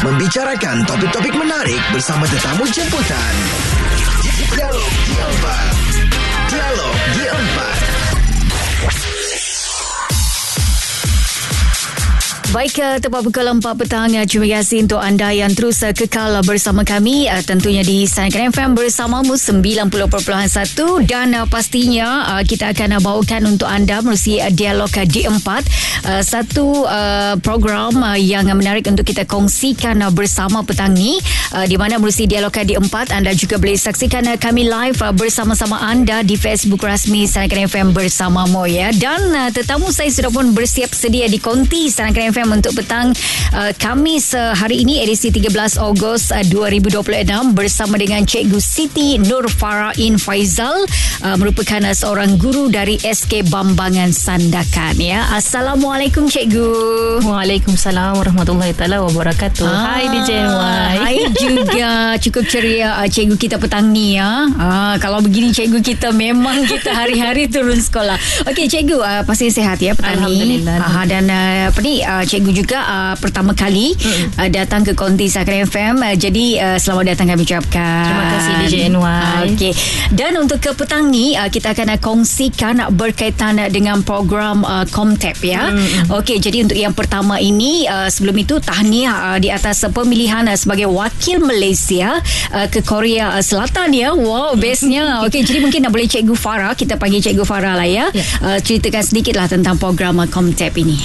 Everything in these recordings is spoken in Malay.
membicarakan topik-topik menarik bersama tetamu jemputan. Dialog Di4. Dialog Di4. Baik, tepat pukul 4 petang. Terima kasih untuk anda yang terus kekal bersama kami, tentunya di Sanakan FM bersamamu 90.1, dan pastinya kita akan bawakan untuk anda melalui Dialog Di4, satu program yang menarik untuk kita kongsikan bersama petang ni, di mana melalui Dialog Di4 anda juga boleh saksikan kami live bersama-sama anda di Facebook rasmi Sanakan FM bersamamu, ya. Dan tetamu saya sudah pun bersiap sedia di konti Sanakan FM untuk petang Khamis hari ini, edisi 13 Ogos 2026, bersama dengan Cikgu Siti Nur Farain Faizal, merupakan seorang guru dari SK Bambangan Sandakan, ya. Assalamualaikum Cikgu. Waalaikumsalam warahmatullahi taala wabarakatuh. Hai DJ NY. Hai juga. Cukup ceria Cikgu kita petang ni, ya. Kalau begini Cikgu kita memang kita hari-hari turun sekolah. Okey Cikgu, pasti sihat ya petang ni. Alhamdulillah. Dan apa ni, Cikgu juga pertama kali datang ke konti Sanakan FM. Jadi selamat datang kami ucapkan. Terima kasih DJ NY. Okey. Dan untuk ke petang ni kita akan kongsikan berkaitan dengan program Comtep, ya. Okey, jadi untuk yang pertama ini, sebelum itu tahniah di atas pemilihan sebagai wakil Malaysia ke Korea Selatan, ya. Wow, bestnya. Okey, jadi mungkin boleh Cikgu Farah, kita panggil Cikgu Farah lah, ya. Ceritakan sedikitlah tentang program Comtep ini.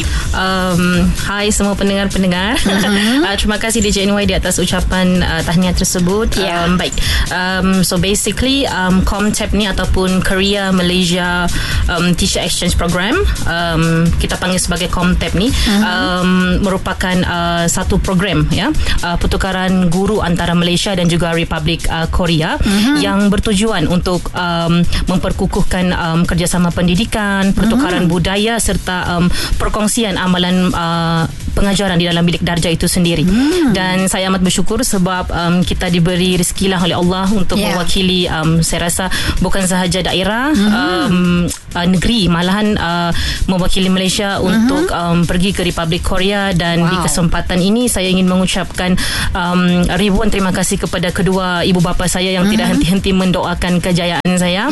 Hai semua pendengar-pendengar. Terima kasih DJ NY di atas ucapan tahniah tersebut. Baik. So basically Comtep ni ataupun Korea Malaysia Teacher Exchange Program, kita panggil sebagai Comtep ni, merupakan satu program, ya, pertukaran guru antara Malaysia dan juga Republik Korea, yang bertujuan untuk memperkukuhkan kerjasama pendidikan, pertukaran budaya serta perkongsian amalan pengajaran di dalam bilik darjah itu sendiri. Dan saya amat bersyukur sebab kita diberi rezekilah oleh Allah untuk mewakili, saya rasa bukan sahaja daerah, negeri, malahan mewakili Malaysia untuk pergi ke Republik Korea. Dan di kesempatan ini saya ingin mengucapkan ribuan terima kasih kepada kedua ibu bapa saya yang tidak henti-henti mendoakan kejayaan saya.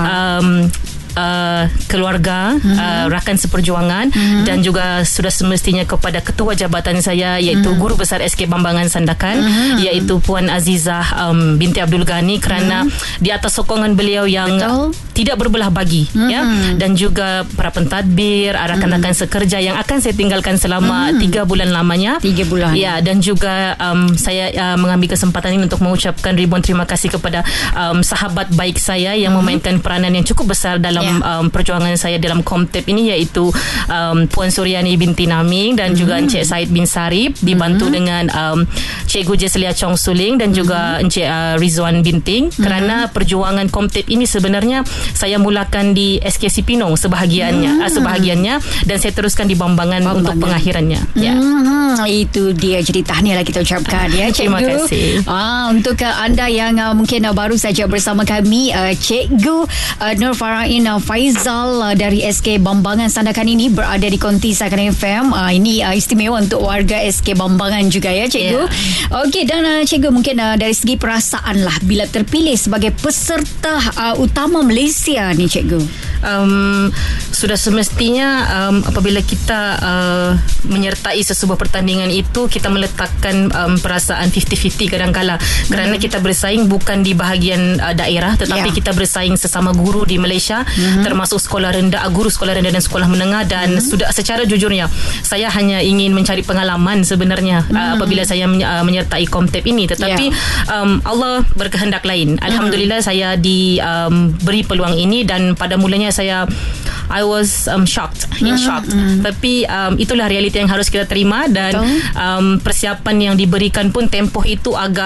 Keluarga, rakan seperjuangan, dan juga sudah semestinya kepada ketua jabatan saya, iaitu Guru Besar SK Bambangan Sandakan, iaitu Puan Azizah binti Abdul Ghani, kerana di atas sokongan beliau yang tidak berbelah bagi, ya, dan juga para pentadbir, rakan-rakan sekerja yang akan saya tinggalkan selama 3 bulan lamanya. 3 bulan. Ya, dan juga saya mengambil kesempatan ini untuk mengucapkan ribuan terima kasih kepada sahabat baik saya yang memainkan peranan yang cukup besar dalam perjuangan saya dalam Comtep ini, iaitu Puan Suryani binti Naming dan juga Encik Said bin Sarip, dibantu dengan Cikgu Jeslia Chong Suling dan juga Encik Rizwan Binting. Kerana perjuangan Comtep ini sebenarnya saya mulakan di SK Sipinong sebahagiannya, dan saya teruskan di Bambangan untuk pengakhirannya. Itu dia, jadi tahniahlah kita ucapkan, ya Cikgu. Terima kasih. Untuk anda yang mungkin baru saja bersama kami, Cikgu Nur Farain Faizal dari SK Bambangan Sandakan ini berada di konti Sanakan FM. Ini istimewa untuk warga SK Bambangan juga, ya Cikgu. Okey, dan Cikgu mungkin dari segi perasaan lah bila terpilih sebagai peserta utama Malaysia ni Cikgu. Sudah semestinya apabila kita menyertai sesebuah pertandingan itu, kita meletakkan perasaan 50-50 kadang-kala, kerana kita bersaing bukan di bahagian daerah, tetapi kita bersaing sesama guru di Malaysia, termasuk sekolah rendah, guru sekolah rendah dan sekolah menengah. Dan sudah secara jujurnya saya hanya ingin mencari pengalaman sebenarnya apabila saya menyertai Comtep ini, tetapi Allah berkehendak lain. Alhamdulillah saya diberi peluang ini, dan pada mulanya I was shocked. Tapi itulah realiti yang harus kita terima, dan persiapan yang diberikan pun tempoh itu agak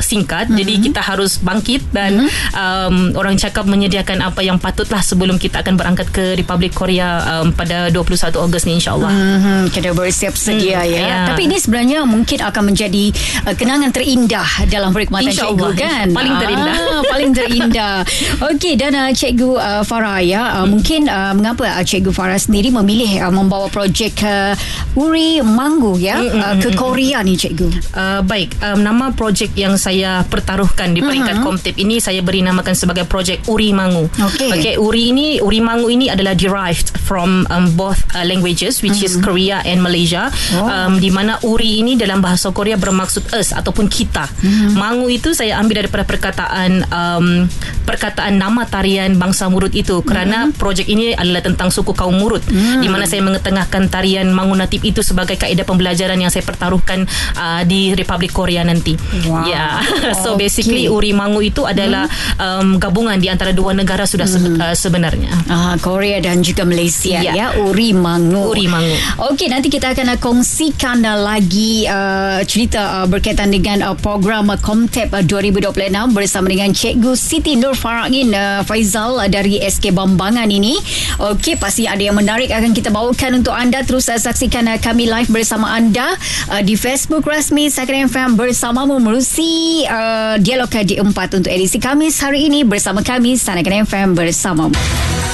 singkat. Jadi kita harus bangkit dan orang cakap menyediakan apa yang patutlah sebelum kita akan berangkat ke Republik Korea pada 21 Ogos ni, insyaAllah. Kena bersiap sedia ya. Tapi ini sebenarnya mungkin akan menjadi kenangan terindah dalam perkhidmatan cikgu kan. Paling terindah. Paling terindah. Okey, dan Cikgu Farah ya, mungkin mengapa Cikgu Farah sendiri memilih membawa projek Uri Manggu ya ke Korea ni Cikgu? Baik, nama projek yang saya pertaruhkan di peringkat Komtip ini saya beri namakan sebagai projek Uri Manggu. Okay, Uri Manggu ini adalah derived from both languages, which is Korea and Malaysia. Di mana Uri ini dalam bahasa Korea bermaksud us ataupun kita. Manggu itu saya ambil daripada perkataan nama tarian bangsa Murut itu, kerana projek ini adalah tentang suku kaum Murut, di mana saya mengetengahkan tarian Manggu Natib itu sebagai kaedah pembelajaran yang saya pertaruhkan di Republik Korea nanti. So basically Uri Manggu itu adalah gabungan di antara dua negara sudah sebenarnya. Korea dan juga Malaysia ya. Uri Manggu. Okey, nanti kita akan kongsikan lagi cerita berkaitan dengan program Komtip 2026 bersama dengan Cikgu Siti Nur Farangin Faizal dari SK Bambangan ini. Okey, pasti ada yang menarik akan kita bawakan untuk anda. Terus saksikan kami live bersama anda di Facebook rasmi Saikan FM bersamamu menerusi dialog di 4 untuk edisi Khamis hari ini bersama kami Saikan FM bersamamu.